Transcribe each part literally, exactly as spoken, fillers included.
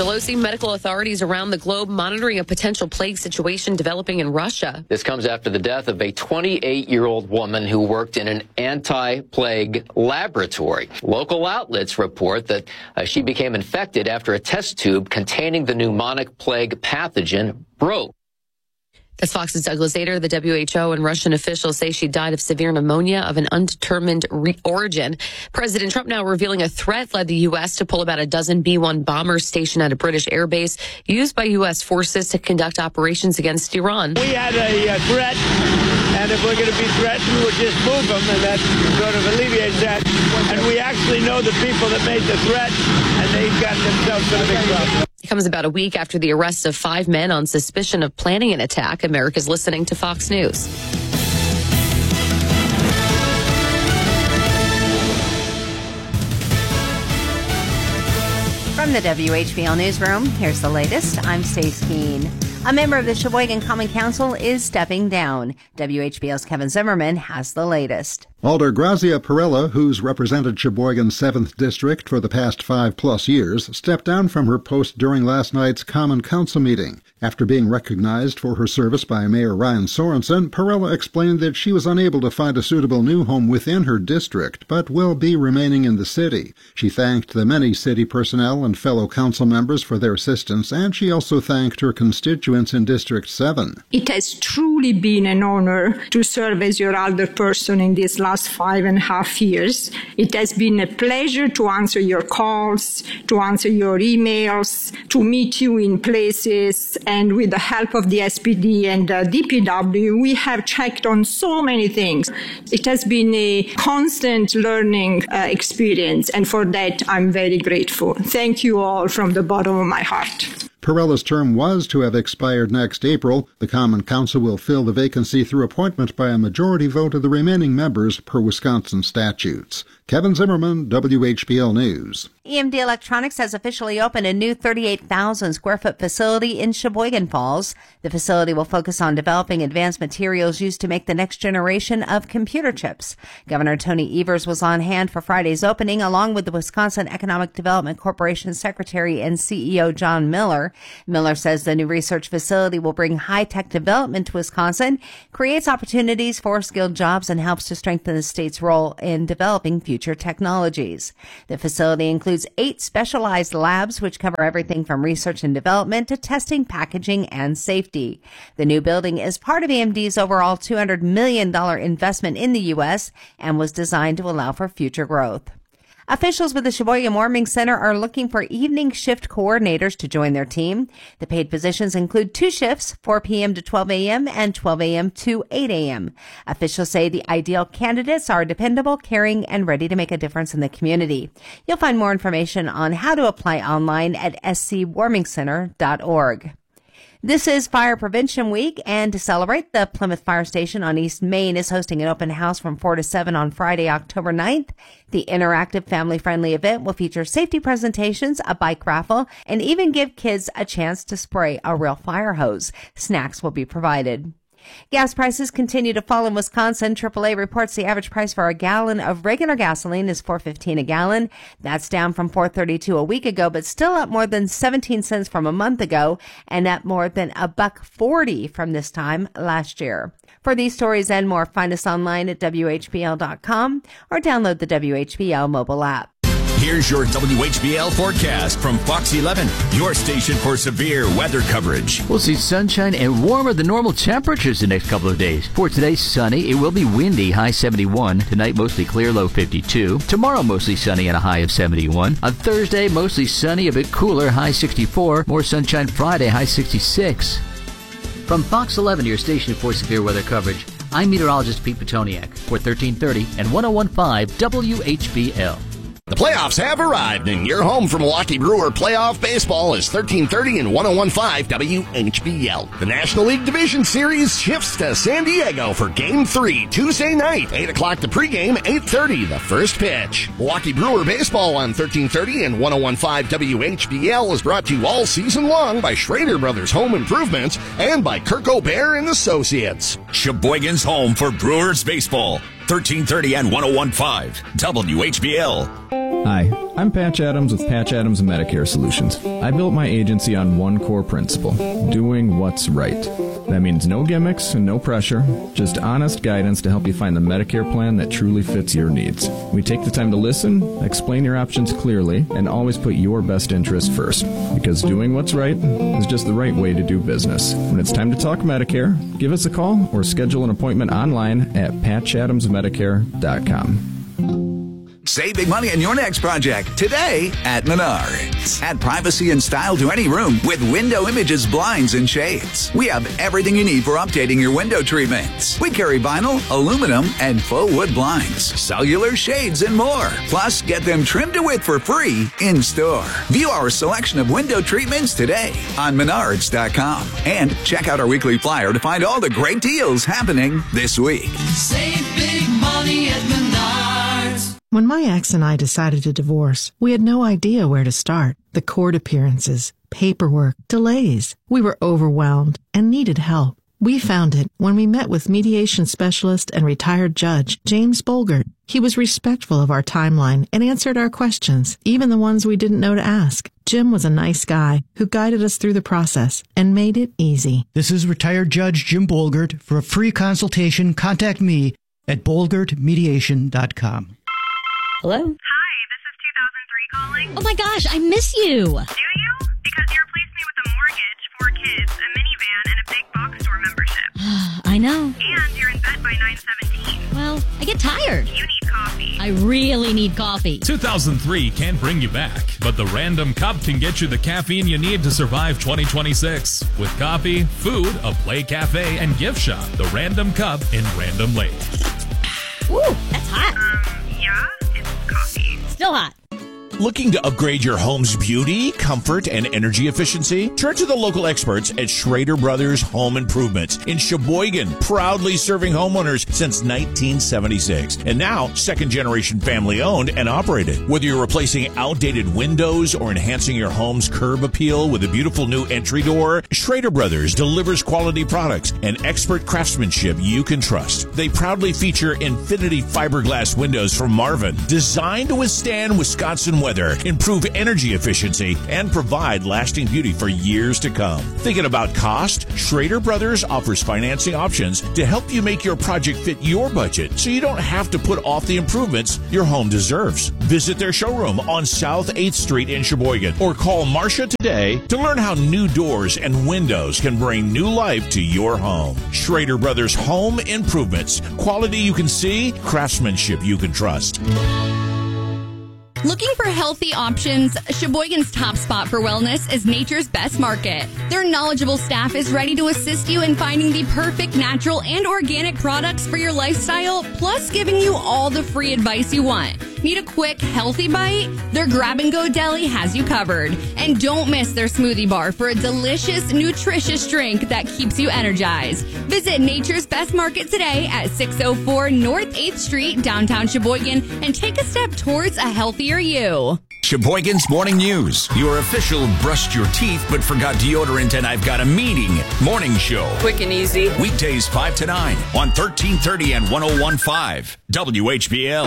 Angelosi, medical authorities around the globe monitoring a potential plague situation developing in Russia. This comes after the death of a twenty-eight-year-old woman who worked in an anti-plague laboratory. Local outlets report that uh, she became infected after a test tube containing the pneumonic plague pathogen broke. As Fox's Douglas Ader, the W H O and Russian officials say she died of severe pneumonia of an undetermined re- origin. President Trump now revealing a threat led the U S to pull about a dozen B one bombers stationed at a British airbase used by U S forces to conduct operations against Iran. We had a uh, threat, and if we're going to be threatened, we'll just move them, and that sort of alleviates that. And we actually know the people that made the threat, and they've gotten themselves in a big trouble. It comes about a week after the arrest of five men on suspicion of planning an attack. America's listening to Fox News. From the W H B L Newsroom, here's the latest. I'm Stace Keene. A member of the Sheboygan Common Council is stepping down. W H B L's Kevin Zimmerman has the latest. Alder Grazia Perella, who's represented Sheboygan's seventh District for the past five-plus years, stepped down from her post during last night's Common Council meeting. After being recognized for her service by Mayor Ryan Sorensen, Perella explained that she was unable to find a suitable new home within her district, but will be remaining in the city. She thanked the many city personnel and fellow council members for their assistance, and she also thanked her constituents in District seven. It has truly been an honor to serve as your alderperson in these last five and a half years. It has been a pleasure to answer your calls, to answer your emails, to meet you in places, and with the help of the S P D and uh, D P W, we have checked on so many things. It has been a constant learning uh, experience, and for that, I'm very grateful. Thank you all from the bottom of my heart. Perella's term was to have expired next April. The Common Council will fill the vacancy through appointment by a majority vote of the remaining members per Wisconsin statutes. Kevin Zimmerman, W H B L News. E M D Electronics has officially opened a new thirty-eight thousand square foot facility in Sheboygan Falls. The facility will focus on developing advanced materials used to make the next generation of computer chips. Governor Tony Evers was on hand for Friday's opening, along with the Wisconsin Economic Development Corporation Secretary and C E O John Miller. Miller says the new research facility will bring high-tech development to Wisconsin, creates opportunities for skilled jobs, and helps to strengthen the state's role in developing future technologies. The facility includes eight specialized labs, which cover everything from research and development to testing, packaging, and safety. The new building is part of E M D's overall two hundred million dollars investment in the U S and was designed to allow for future growth. Officials with the Sheboygan Warming Center are looking for evening shift coordinators to join their team. The paid positions include two shifts, four p.m. to twelve a.m. and twelve a.m. to eight a.m. Officials say the ideal candidates are dependable, caring, and ready to make a difference in the community. You'll find more information on how to apply online at s c warming center dot org. This is Fire Prevention Week, and to celebrate, the Plymouth Fire Station on East Main is hosting an open house from four to seven on Friday, October ninth. The interactive, family-friendly event will feature safety presentations, a bike raffle, and even give kids a chance to spray a real fire hose. Snacks will be provided. Gas prices continue to fall in Wisconsin. triple A reports the average price for a gallon of regular gasoline is four fifteen a gallon. That's down from four thirty-two a week ago, but still up more than seventeen cents from a month ago and up more than a buck forty from this time last year. For these stories and more, find us online at w h b l dot com or download the W H B L mobile app. Here's your W H B L forecast from Fox eleven, your station for severe weather coverage. We'll see sunshine and warmer than normal temperatures the next couple of days. For today, sunny. It will be windy, high seventy-one. Tonight, mostly clear, low fifty-two. Tomorrow, mostly sunny and a high of seventy-one. On Thursday, mostly sunny, a bit cooler, high sixty-four. More sunshine Friday, high sixty-six. From Fox eleven, your station for severe weather coverage, I'm meteorologist Pete Petoniak for thirteen thirty and one oh one point five W H B L. The playoffs have arrived, and your home for Milwaukee Brewer playoff baseball is thirteen thirty and one oh one point five W H B L. The National League Division Series shifts to San Diego for Game three, Tuesday night, eight o'clock the pregame, eight thirty the first pitch. Milwaukee Brewer baseball on thirteen thirty and one oh one point five W H B L is brought to you all season long by Schrader Brothers Home Improvements and by Kirk O'Bear and Associates. Sheboygan's home for Brewers baseball. thirteen thirty and one oh one point five W H B L. Hi, I'm Patch Adams with Patch Adams Medicare Solutions. I built my agency on one core principle, doing what's right. That means no gimmicks and no pressure, just honest guidance to help you find the Medicare plan that truly fits your needs. We take the time to listen, explain your options clearly, and always put your best interest first. Because doing what's right is just the right way to do business. When it's time to talk Medicare, give us a call or schedule an appointment online at patch adams medicare dot com. Save big money on your next project today at Menards. Add privacy and style to any room with Window Images blinds and shades. We have everything you need for updating your window treatments. We carry vinyl, aluminum, and faux wood blinds, cellular shades, and more. Plus, get them trimmed to width for free in store. View our selection of window treatments today on menards dot com. And check out our weekly flyer to find all the great deals happening this week. Save big money at Menards. When my ex and I decided to divorce, we had no idea where to start. The court appearances, paperwork, delays. We were overwhelmed and needed help. We found it when we met with mediation specialist and retired judge James Bolgert. He was respectful of our timeline and answered our questions, even the ones we didn't know to ask. Jim was a nice guy who guided us through the process and made it easy. This is retired Judge Jim Bolgert. For a free consultation, contact me at bolgert mediation dot com. Hello? Hi, this is two thousand three calling. Oh my gosh, I miss you. Do you? Because you replaced me with a mortgage, four kids, a minivan, and a big box store membership. I know. And you're in bed by nine seventeen. Well, I get tired. You need coffee. I really need coffee. two thousand three can't bring you back, but the Random Cup can get you the caffeine you need to survive twenty twenty-six. With coffee, food, a play cafe, and gift shop. The Random Cup in Random Lake. Ooh, that's hot. Um, yeah? Coffee. Still hot. Looking to upgrade your home's beauty, comfort, and energy efficiency? Turn to the local experts at Schrader Brothers Home Improvements in Sheboygan, proudly serving homeowners since nineteen seventy-six. And now, second-generation family-owned and operated. Whether you're replacing outdated windows or enhancing your home's curb appeal with a beautiful new entry door, Schrader Brothers delivers quality products and expert craftsmanship you can trust. They proudly feature Infinity fiberglass windows from Marvin, designed to withstand Wisconsin weather, improve energy efficiency, and provide lasting beauty for years to come. Thinking about cost? Schrader Brothers offers financing options to help you make your project fit your budget so you don't have to put off the improvements your home deserves. Visit their showroom on South eighth Street in Sheboygan or call Marcia today to learn how new doors and windows can bring new life to your home. Schrader Brothers Home Improvements. Quality you can see, craftsmanship you can trust. Looking for healthy options? Sheboygan's top spot for wellness is Nature's Best Market. Their knowledgeable staff is ready to assist you in finding the perfect natural and organic products for your lifestyle, plus giving you all the free advice you want. Need a quick, healthy bite? Their grab-and-go deli has you covered. And don't miss their smoothie bar for a delicious, nutritious drink that keeps you energized. Visit Nature's Best Market today at six oh four North eighth Street, downtown Sheboygan, and take a step towards a healthier you. Sheboygan's Morning News, your official brushed your teeth but forgot deodorant and I've got a meeting morning show. Quick and easy. Weekdays five to nine on thirteen thirty and one oh one point five W H B L.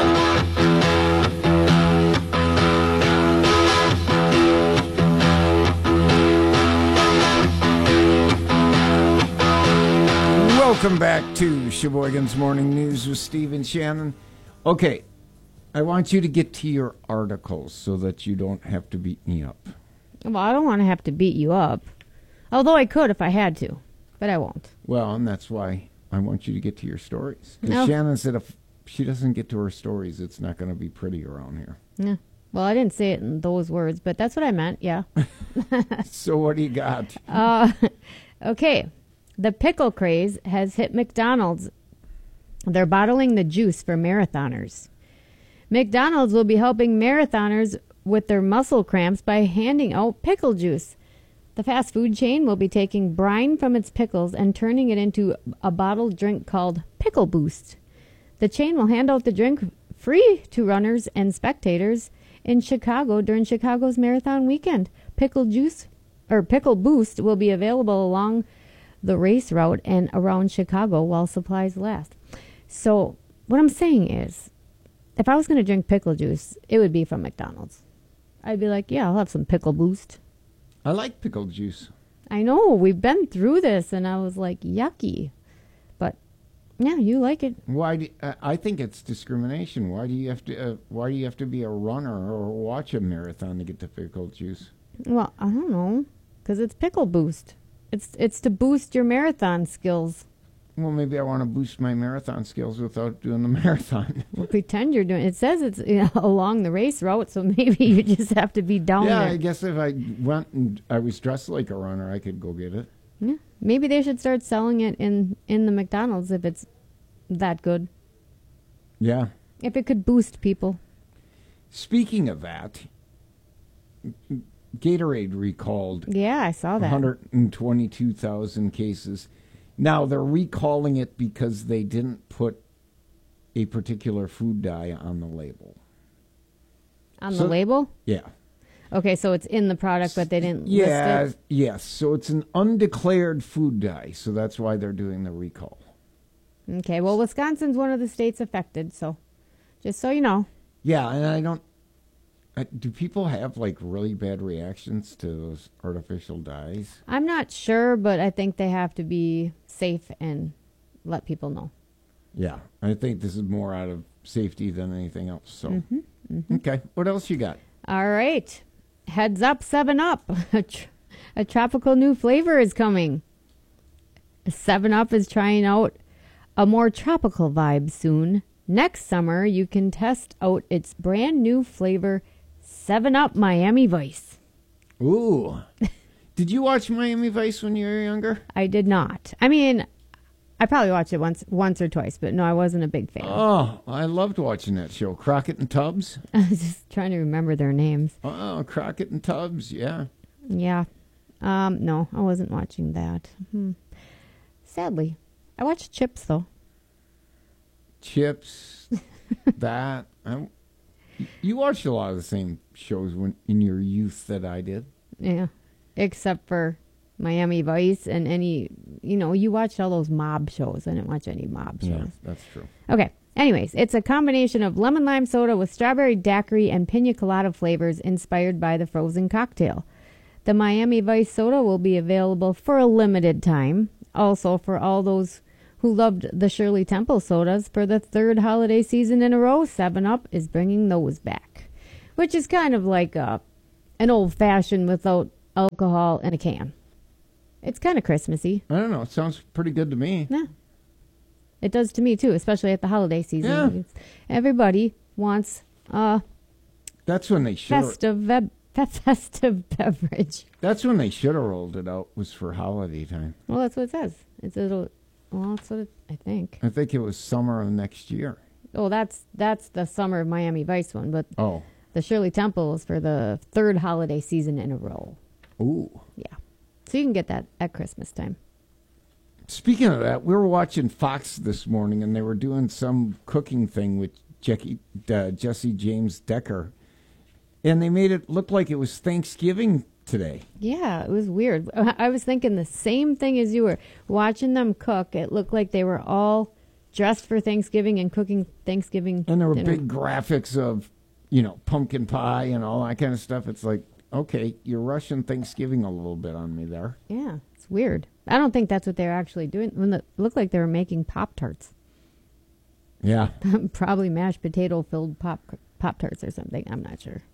Welcome back to Sheboygan's Morning News with Steve and Shannon. Okay, I want you to get to your articles so that you don't have to beat me up. Well, I don't want to have to beat you up. Although I could if I had to, but I won't. Well, and that's why I want you to get to your stories. Because No. Shannon said if she doesn't get to her stories, it's not going to be pretty around here. Yeah. Well, I didn't say it in those words, but that's what I meant, yeah. So what do you got? Uh, okay. The pickle craze has hit McDonald's. They're bottling the juice for marathoners. McDonald's will be helping marathoners with their muscle cramps by handing out pickle juice. The fast food chain will be taking brine from its pickles and turning it into a bottled drink called Pickle Boost. The chain will hand out the drink free to runners and spectators in Chicago during Chicago's marathon weekend. Pickle juice or Pickle Boost will be available along the race route and around Chicago while supplies last. So what I'm saying is, if I was going to drink pickle juice, it would be from McDonald's. I'd be like, yeah, I'll have some pickle boost. I like pickle juice. I know, we've been through this, and I was like, yucky. But, yeah, you like it. Why? Do, uh, I think it's discrimination. Why do you have to? Uh, why do you have to be a runner or watch a marathon to get the pickle juice? Well, I don't know, because it's pickle boost. It's it's to boost your marathon skills. Well, maybe I want to boost my marathon skills without doing the marathon. Well, pretend you're doing. It says it's you know, along the race route, so maybe you just have to be down yeah, there. I guess if I went and I was dressed like a runner, I could go get it. Yeah, maybe they should start selling it in in the McDonald's if it's that good. Yeah. If it could boost people. Speaking of that, Gatorade recalled. Yeah, I saw that. one hundred twenty-two thousand cases. Now, they're recalling it because they didn't put a particular food dye on the label. On So- the label? Yeah. Okay, so it's in the product, but they didn't Yeah, list it? yes. So it's an undeclared food dye, so that's why they're doing the recall. Okay, well, Wisconsin's one of the states affected, so just so you know. Yeah, and I don't... I, do people have, like, really bad reactions to those artificial dyes? I'm not sure, but I think they have to be safe and let people know. Yeah, I think this is more out of safety than anything else, so... Mhm, mhm. Okay, what else you got? All right. Heads up, seven up. A, tr- a tropical new flavor is coming. seven up is trying out a more tropical vibe soon. Next summer, you can test out its brand new flavor, seven up Miami Vice. Ooh. Did you watch Miami Vice when you were younger? I did not. I mean, I probably watched it once once or twice, but no, I wasn't a big fan. Oh, I loved watching that show. Crockett and Tubbs? I was just trying to remember their names. Oh, Crockett and Tubbs, yeah. Yeah. Um, no, I wasn't watching that. Hmm. Sadly. I watched Chips, though. Chips, that. I, you watched a lot of the same shows when in your youth that I did. Yeah. Except for Miami Vice and any, you know, you watched all those mob shows. I didn't watch any mob shows. Yeah, that's true. Okay. Anyways, it's a combination of lemon lime soda with strawberry daiquiri and pina colada flavors inspired by the frozen cocktail. The Miami Vice soda will be available for a limited time. Also, for all those who loved the Shirley Temple sodas, for the third holiday season in a row, seven up is bringing those back. Which is kind of like a, an old-fashioned without alcohol in a can. It's kind of Christmassy. I don't know. It sounds pretty good to me. Yeah. It does to me, too, especially at the holiday season. Yeah. It's- Everybody wants a That's when they should. festive, ve- fe- festive beverage. That's when they should have rolled it out. Was for holiday time. Well, that's what it says. It's it'll. Well, that's what it, I think. I think it was summer of next year. Oh, that's that's the summer of Miami Vice one, but Oh. the Shirley Temple is for the third holiday season in a row. Ooh. Yeah, so you can get that at Christmas time. Speaking of that, we were watching Fox this morning, and they were doing some cooking thing with Jackie, uh, Jesse James Decker, and they made it look like it was Thanksgiving today. Yeah, it was weird. I was thinking the same thing as you were. Watching them cook, it looked like they were all dressed for Thanksgiving and cooking Thanksgiving And there were dinner. big graphics of, you know, pumpkin pie and all that kind of stuff. It's like, okay, you're rushing Thanksgiving a little bit on me there. Yeah, it's weird. I don't think that's what they were actually doing. When the, it looked like they were making Pop-Tarts. Yeah. Probably mashed potato filled pop pop tarts or something. I'm not sure.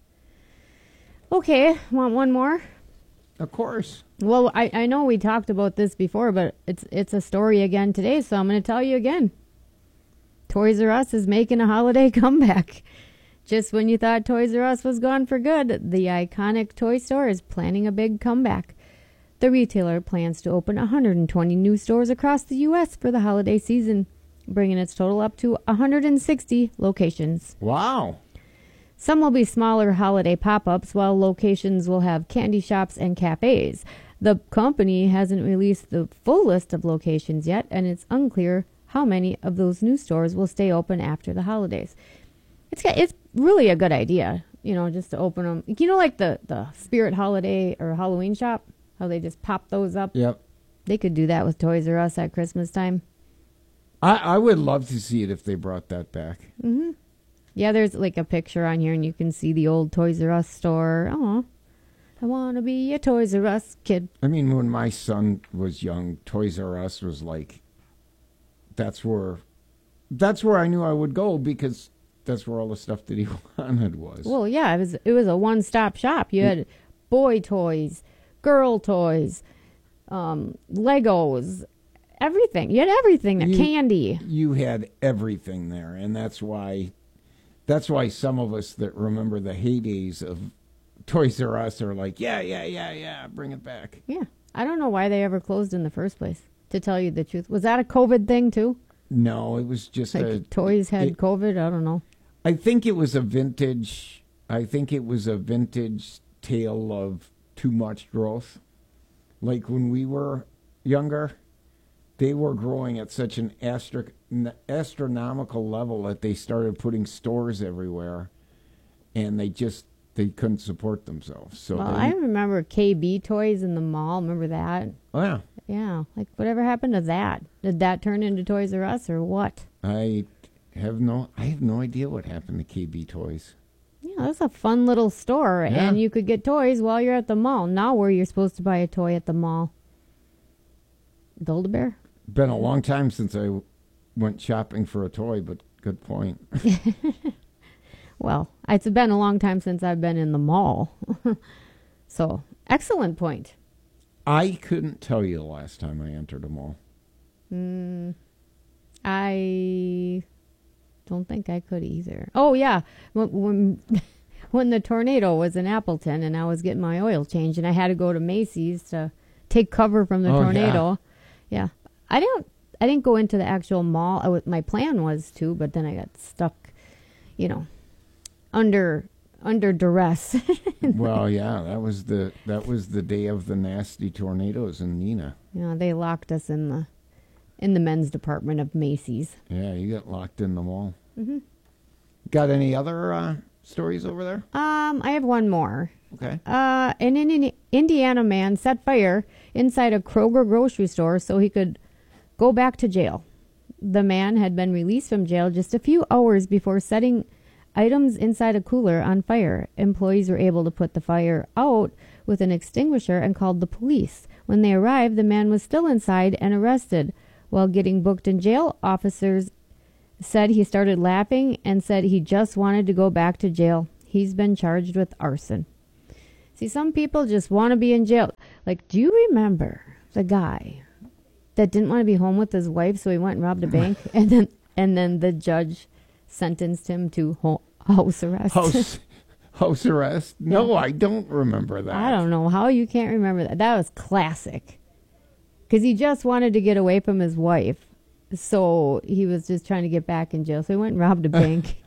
Okay, want one more? Of course. Well, I, I know we talked about this before, but it's it's a story again today, so I'm going to tell you again. Toys R Us is making a holiday comeback. Just when you thought Toys R Us was gone for good, the iconic toy store is planning a big comeback. The retailer plans to open one hundred twenty new stores across the U S for the holiday season, bringing its total up to one hundred sixty locations. Wow. Some will be smaller holiday pop-ups, while locations will have candy shops and cafes. The company hasn't released the full list of locations yet, and it's unclear how many of those new stores will stay open after the holidays. It's got, it's really a good idea, you know, just to open them. You know, like the, the Spirit Holiday or Halloween shop, how they just pop those up? Yep. They could do that with Toys R Us at Christmas time. I, I would love to see it if they brought that back. Mm-hmm. Yeah, there's like a picture on here, and you can see the old Toys R Us store. Oh, I want to be a Toys R Us kid. I mean, when my son was young, Toys R Us was like, that's where, that's where I knew I would go because that's where all the stuff that he wanted was. Well, yeah, it was it was a one-stop shop. You had boy toys, girl toys, um, Legos, everything. You had everything there. You- Candy. You had everything there, and that's why, that's why some of us that remember the heydays of Toys R Us are like, yeah, yeah, yeah, yeah, bring it back. Yeah. I don't know why they ever closed in the first place, to tell you the truth. Was that a COVID thing, too? No, it was just Like a... toys had it- COVID? I don't know. I think it was a vintage. I think it was a vintage tale of too much growth. Like when we were younger, they were growing at such an astro- astronomical level that they started putting stores everywhere, and they just they couldn't support themselves. So Well, they, I remember K B Toys in the mall. Remember that? oh yeah, Yeah. Like, whatever happened to that? Did that turn into Toys R Us or what? I have no I have no idea what happened to K B Toys. Yeah, that's a fun little store, Yeah. and you could get toys while you're at the mall. Now where you're supposed to buy a toy at the mall? Build-A-Bear? Been a long time since I went shopping for a toy, but good point. Well, it's been a long time since I've been in the mall. So, excellent point. I couldn't tell you the last time I entered a mall. Mm, I don't think I could either. Oh, yeah. When, when, when the tornado was in Appleton and I was getting my oil changed and I had to go to Macy's to take cover from the Oh, tornado. Yeah. I didn't I didn't go into the actual mall. I w- my plan was to, but then I got stuck, you know, under under duress. Well, yeah, that was the that was the day of the nasty tornadoes in Neenah. You know, they locked us in the in the men's department of Macy's. Yeah, you got locked in the mall. hmm Got any other uh, stories over there? Um, I have one more. Okay. Uh, an Indi- Indiana man set fire inside a Kroger grocery store so he could go back to jail. The man had been released from jail just a few hours before setting items inside a cooler on fire. Employees were able to put the fire out with an extinguisher and called the police. When they arrived, the man was still inside and arrested. While getting booked in jail, officers said he started laughing and said he just wanted to go back to jail. He's been charged with arson. See, some people just want to be in jail. Like, do you remember the guy that didn't want to be home with his wife, so he went and robbed a bank, and then and then the judge sentenced him to ho- house arrest? House house arrest? No, I don't remember that. I don't know how you can't remember that. That was classic. Because he just wanted to get away from his wife. So he was just trying to get back in jail. So he went and robbed a bank.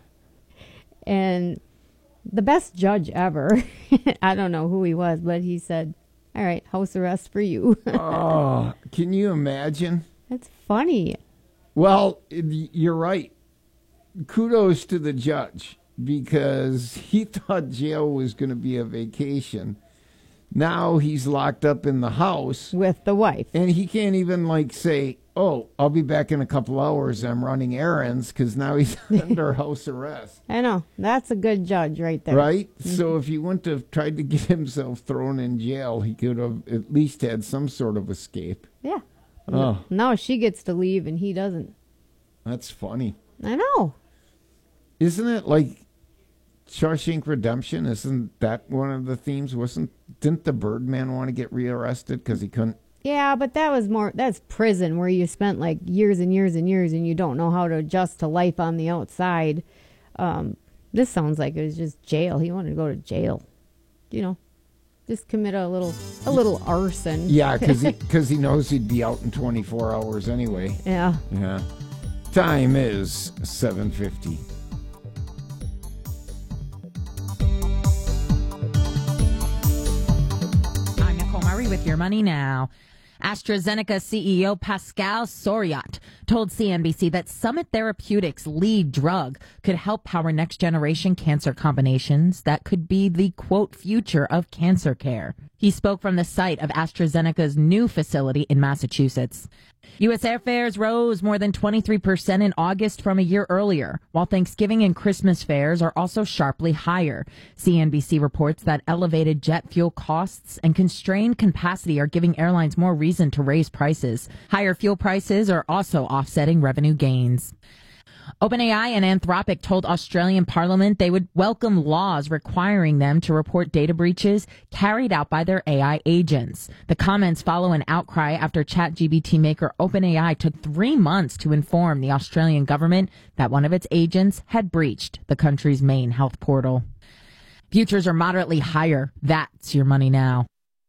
And the best judge ever, I don't know who he was, but he said, all right, house arrest for you. Oh, can you imagine? That's funny. Well, y- you're right. Kudos to the judge because he thought jail was going to be a vacation. Now he's locked up in the house with the wife. And he can't even like say, oh, I'll be back in a couple hours. I'm running errands because now he's under house arrest. I know. That's a good judge right there. Right? Mm-hmm. So if he wouldn't have tried to get himself thrown in jail, he could have at least had some sort of escape. Yeah. Oh, Now she gets to leave and he doesn't. that's funny. I know. Isn't it like Shawshank Redemption? Isn't that one of the themes? Wasn't didn't the Birdman want to get rearrested because he couldn't? Yeah, but that was more, that's prison where you spent like years and years and years and you don't know how to adjust to life on the outside. Um, this sounds like it was just jail. He wanted to go to jail. You know, just commit a little, a little arson. Yeah, because he, 'cause he knows he'd be out in twenty-four hours anyway. Yeah. Yeah. Time is seven fifty. I'm Nicole Murray with Your Money Now. AstraZeneca C E O Pascal Soriot told C N B C that Summit Therapeutics' lead drug could help power next-generation cancer combinations that could be the, quote, future of cancer care. He spoke from the site of AstraZeneca's new facility in Massachusetts. U S airfares rose more than twenty-three percent in August from a year earlier, while Thanksgiving and Christmas fares are also sharply higher. C N B C reports that elevated jet fuel costs and constrained capacity are giving airlines more reason to raise prices. Higher fuel prices are also offsetting revenue gains. OpenAI and Anthropic told Australian Parliament they would welcome laws requiring them to report data breaches carried out by their A I agents. The comments follow an outcry after ChatGPT maker OpenAI took three months to inform the Australian government that one of its agents had breached the country's main health portal. Futures are moderately higher. That's your money now.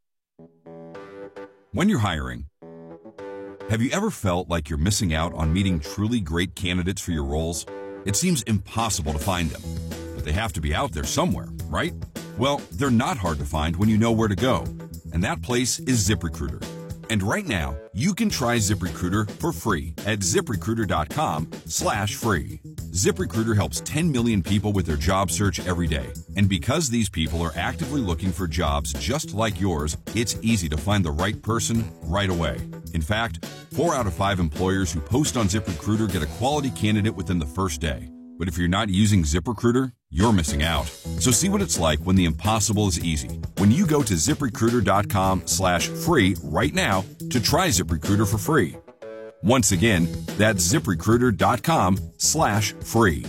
When you're hiring, have you ever felt like you're missing out on meeting truly great candidates for your roles? It seems impossible to find them, but they have to be out there somewhere, right? Well, they're not hard to find when you know where to go, and that place is ZipRecruiter. And right now, you can try ZipRecruiter for free at ZipRecruiter.com slash free. ZipRecruiter helps ten million people with their job search every day. And because these people are actively looking for jobs just like yours, it's easy to find the right person right away. In fact, four out of five employers who post on ZipRecruiter get a quality candidate within the first day. But if you're not using ZipRecruiter, you're missing out. So see what it's like when the impossible is easy. When you go to ZipRecruiter.com slash free right now to try ZipRecruiter for free. Once again, that's ZipRecruiter.com slash free.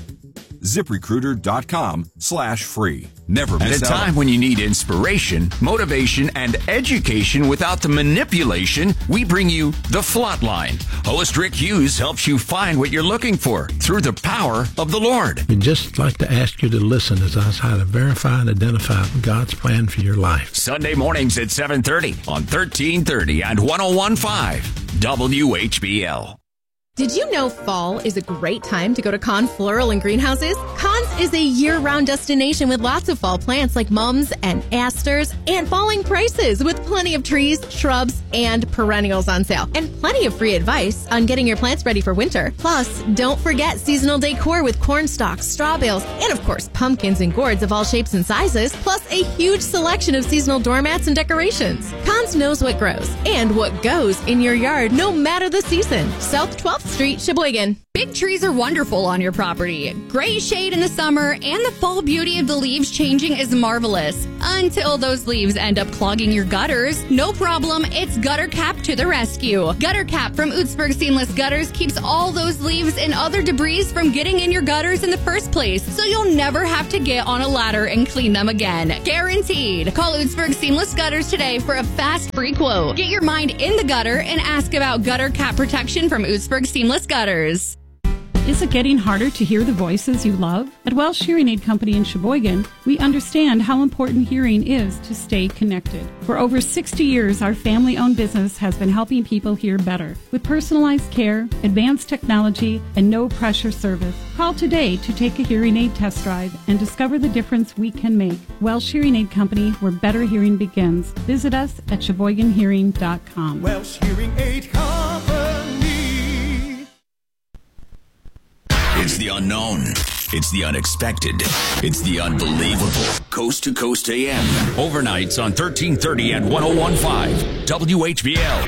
ZipRecruiter.com slash free. Never miss out. At a time when you need inspiration, motivation, and education without the manipulation, we bring you The Flatline. Host Rick Hughes helps you find what you're looking for through the power of the Lord. We'd just like to ask you to listen as I try to verify and identify God's plan for your life. Sunday mornings at seven thirty on thirteen thirty and one oh one point five W H B L. Did you know fall is a great time to go to Kahn Floral and Greenhouses? Kahn's is a year-round destination with lots of fall plants like mums and asters and falling prices with plenty of trees, shrubs, and perennials on sale. And plenty of free advice on getting your plants ready for winter. Plus, don't forget seasonal decor with corn stalks, straw bales, and of course, pumpkins and gourds of all shapes and sizes, plus a huge selection of seasonal doormats and decorations. Kahn's knows what grows and what goes in your yard no matter the season. South twelfth Street, Sheboygan. Big trees are wonderful on your property. Great shade in the summer, and the fall beauty of the leaves changing is marvelous. Until those leaves end up clogging your gutters. No problem, it's Gutter Cap to the rescue. Gutter Cap from Utzberg Seamless Gutters keeps all those leaves and other debris from getting in your gutters in the first place, so you'll never have to get on a ladder and clean them again. Guaranteed. Call Utzberg Seamless Gutters today for a fast free quote. Get your mind in the gutter and ask about Gutter Cap protection from Utzberg Seamless Gutters. Is it getting harder to hear the voices you love? At Welsh Hearing Aid Company in Sheboygan, we understand how important hearing is to stay connected. For over sixty years, our family-owned business has been helping people hear better with personalized care, advanced technology, and no-pressure service. Call today to take a hearing aid test drive and discover the difference we can make. Welsh Hearing Aid Company, where better hearing begins. Visit us at Sheboygan Hearing dot com. Welsh Hearing Aid Company. It's the unknown. It's the unexpected. It's the unbelievable. Coast to Coast A M. Overnights on thirteen thirty and one oh one point five W H B L.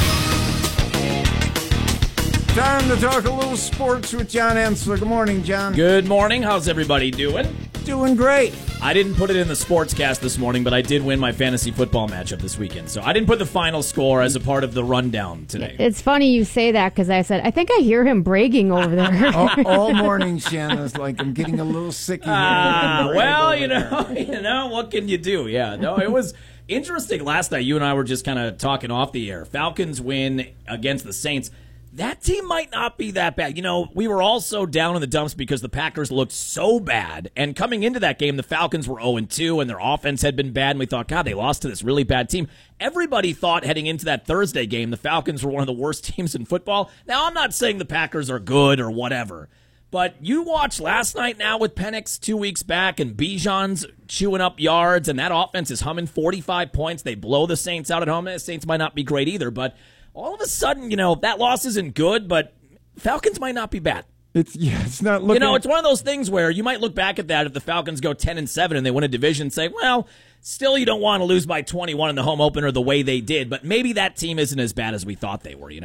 Time to talk a little sports with John Ensler. Good morning, John. Good morning. How's everybody doing? Doing great. I didn't put it in the sportscast this morning, but I did win my fantasy football matchup this weekend. So I didn't put the final score as a part of the rundown today. It's funny you say that because I said, I think I hear him bragging over there. all, all morning, Shanna's like, I'm getting a little sick of Ah, uh, well, you know, you know, what can you do? Yeah, no, it was interesting last night. You and I were just kind of talking off the air. Falcons win against the Saints. That team might not be that bad. You know, we were all so down in the dumps because the Packers looked so bad. And coming into that game, the Falcons were oh and two, and their offense had been bad. And we thought, God, they lost to this really bad team. Everybody thought heading into that Thursday game, the Falcons were one of the worst teams in football. Now, I'm not saying the Packers are good or whatever. But you watched last night now with Penix two weeks back, and Bijan's chewing up yards, and that offense is humming forty-five points. They blow the Saints out at home. The Saints might not be great either, but all of a sudden, you know, that loss isn't good, but Falcons might not be bad. It's yeah, it's not looking. You know, it's one of those things where you might look back at that if the Falcons go ten and seven and they win a division and say, well, still you don't want to lose by twenty-one in the home opener the way they did, but maybe that team isn't as bad as we thought they were, you know?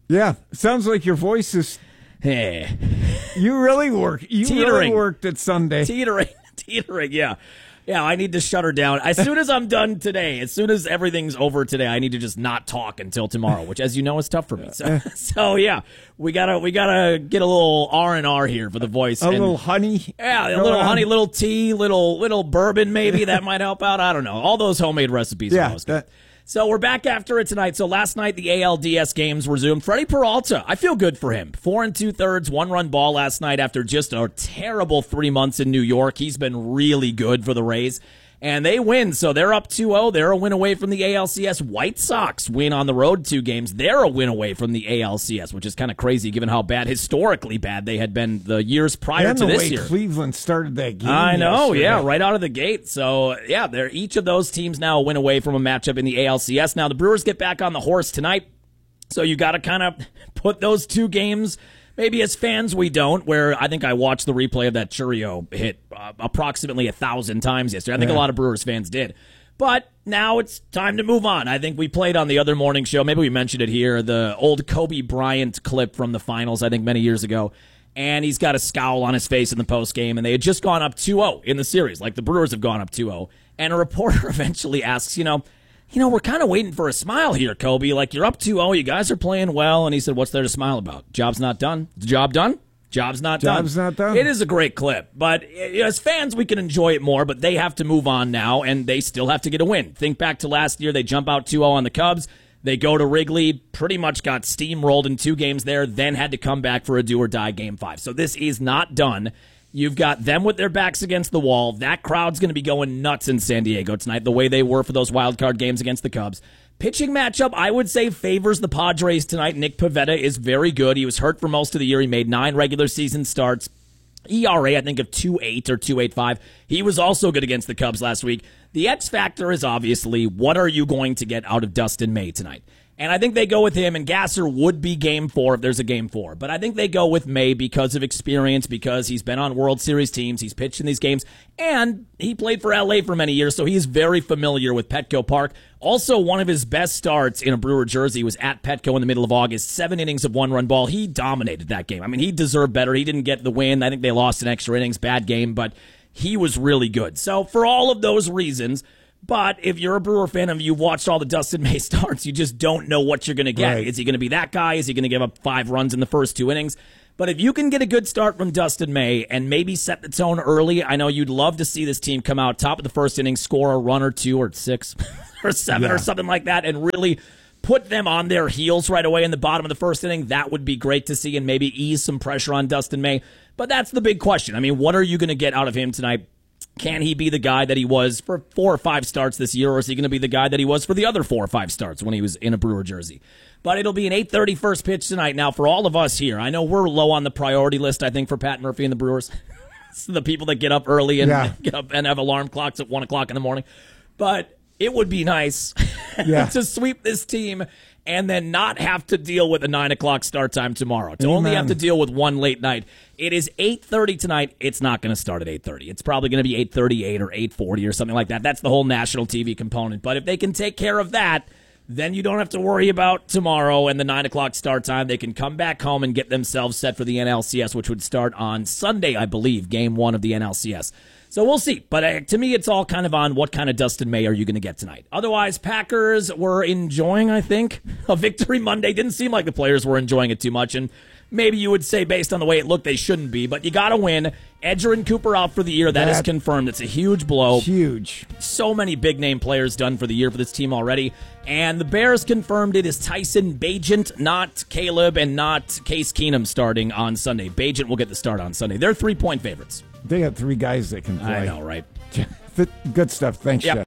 Yeah, sounds like your voice is. Hey, you really work. You Teetering. really worked at Sunday. Teetering, teetering. Yeah, yeah. I need to shut her down as soon as I'm done today. As soon as everything's over today, I need to just not talk until tomorrow, which, as you know, is tough for me. So, so yeah, we gotta we gotta get a little R and R here for the voice. A and, little honey. Yeah, a Go little on. honey, little tea, little little bourbon. Maybe that might help out. I don't know. All those homemade recipes. Yeah, are always good. So we're back after it tonight. So last night the A L D S games resumed. Freddie Peralta, I feel good for him. Four and two thirds, one run ball last night after just a terrible three months in New York. He's been really good for the Rays. And they win, so they're up two oh. They're a win away from the A L C S. White Sox win on the road two games. They're a win away from the A L C S, which is kind of crazy given how bad, historically bad, they had been the years prior and to the this way year. Cleveland started that game. I know, yesterday. yeah, right out of the gate. So, yeah, they're each of those teams now a win away from a matchup in the A L C S. Now, the Brewers get back on the horse tonight, so you got to kind of put those two games. Maybe as fans we don't, where I think I watched the replay of that Churio hit uh, approximately a thousand times yesterday. I think Yeah. a lot of Brewers fans did. But now it's time to move on. I think we played on the other morning show, maybe we mentioned it here, the old Kobe Bryant clip from the finals, I think many years ago. And he's got a scowl on his face in the postgame, and they had just gone up two oh in the series, like the Brewers have gone up two oh. And a reporter eventually asks, you know, you know, we're kind of waiting for a smile here, Kobe. Like, you're up two oh, you guys are playing well. And he said, what's there to smile about? Job's not done. The job done? Job's not done. Job's not done. It is a great clip. But as fans, we can enjoy it more, but they have to move on now, and they still have to get a win. Think back to last year. They jump out two oh on the Cubs. They go to Wrigley, pretty much got steamrolled in two games there, then had to come back for a do-or-die game five. So this is not done. You've got them with their backs against the wall. That crowd's going to be going nuts in San Diego tonight, the way they were for those wild card games against the Cubs. Pitching matchup, I would say, favors the Padres tonight. Nick Pivetta is very good. He was hurt for most of the year. He made nine regular season starts. E R A, I think, of two eight or two eighty-five. He was also good against the Cubs last week. The X factor is obviously, what are you going to get out of Dustin May tonight? And I think they go with him, and Gasser would be game four if there's a game four. But I think they go with May because of experience, because he's been on World Series teams, he's pitched in these games, and he played for L A for many years, so he's very familiar with Petco Park. Also, one of his best starts in a Brewer jersey was at Petco in the middle of August. Seven innings of one-run ball. He dominated that game. I mean, he deserved better. He didn't get the win. I think they lost in extra innings. Bad game, but he was really good. So for all of those reasons... But if you're a Brewer fan and you've watched all the Dustin May starts, you just don't know what you're going to get. Right. Is he going to be that guy? Is he going to give up five runs in the first two innings? But if you can get a good start from Dustin May and maybe set the tone early, I know you'd love to see this team come out top of the first inning, score a run or two or six or seven Yeah. or something like that, and really put them on their heels right away in the bottom of the first inning. That would be great to see and maybe ease some pressure on Dustin May. But that's the big question. I mean, what are you going to get out of him tonight? Can he be the guy that he was for four or five starts this year, or is he going to be the guy that he was for the other four or five starts when he was in a Brewer jersey? But it'll be an eight thirty first pitch tonight. Now, for all of us here, I know we're low on the priority list, I think, for Pat Murphy and the Brewers. It's the people that get up early and Yeah. get up and have alarm clocks at one o'clock in the morning. But it would be nice Yeah. to sweep this team and then not have to deal with a nine o'clock start time tomorrow. To Amen. only have to deal with one late night. It is eight thirty tonight. It's not going to start at eight thirty. It's probably going to be eight thirty-eight or eight forty or something like that. That's the whole national T V component. But if they can take care of that, then you don't have to worry about tomorrow and the nine o'clock start time. They can come back home and get themselves set for the N L C S, which would start on Sunday, I believe, game one of the N L C S. So we'll see. But uh, to me, it's all kind of on what kind of Dustin May are you going to get tonight. Otherwise, Packers were enjoying, I think, a victory Monday. Didn't seem like the players were enjoying it too much. And maybe you would say, based on the way it looked, they shouldn't be. But you got to win. Edger and Cooper out for the year. That, that is confirmed. It's a huge blow. Huge. So many big-name players done for the year for this team already. And the Bears confirmed it is Tyson Bagent, not Caleb, and not Case Keenum starting on Sunday. Bagent will get the start on Sunday. They're three-point favorites. They got three guys that can play. I know, right? Good stuff. Thanks, yep. Jeff.